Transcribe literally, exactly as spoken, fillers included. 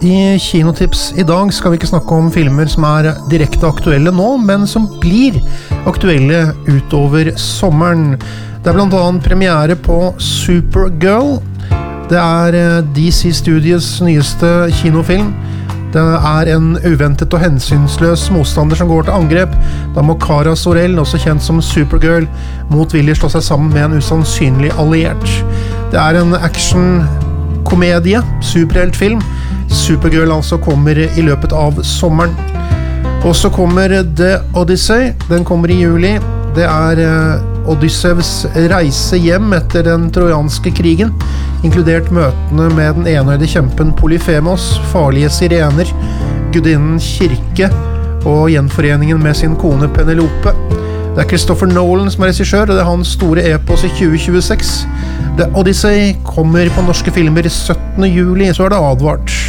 I Kinotips I dag skal vi ikke snakke om filmer som er direkte aktuelle nå, men som blir aktuelle utover sommeren. Det er blant annet premiere på Supergirl. Det er D C Studios nyeste kinofilm. Det er en uventet og hensynsløs motstander som går til angrep. Da må Kara Zor-El, også kjent som Supergirl, motvillig slå seg sammen med en usannsynlig alliert. Det er en action-komedie, superheltfilm. Supergirl altså kommer I løpet av sommeren. Og så kommer The Odyssey, den kommer I juli. Det er Odyssevs reise hjem etter den trojanske krigen, inkludert møtene med den enøyde kjempen Polyphemos, farlige sirener, gudinnen Kirke og gjenforeningen med sin kone Penelope. Det er Christopher Nolan som er regissør, og det er hans store epos I tjue tjueseks. The Odyssey kommer på norske filmer syttende juli, så er det advart.